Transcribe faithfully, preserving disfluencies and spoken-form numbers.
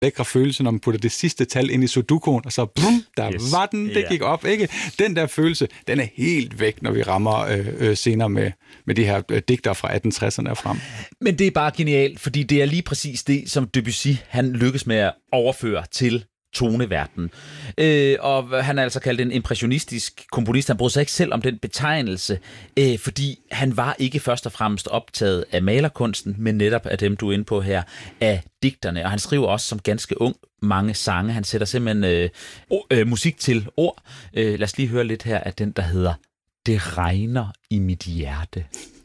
lækre følelse, når man putter det sidste tal ind i Sudoku'en, og så brum, der yes. var den, det yeah. gik op, ikke? Den der følelse, den er helt væk, når vi rammer øh, øh, senere med, med de her øh, digtere fra atten tresserne og frem. Men det er bare genialt, fordi det er lige præcis det, som Debussy, han lykkes med at overføre til toneverdenen. Øh, og han er altså kaldt en impressionistisk komponist. Han brød sig ikke selv om den betegnelse, øh, fordi han var ikke først og fremmest optaget af malerkunsten, men netop af dem, du er inde på her, af digterne. Og han skriver også som ganske ung mange sange. Han sætter simpelthen øh, øh, musik til ord. Øh, lad os lige høre lidt her af den, der hedder Det regner i mit hjerte.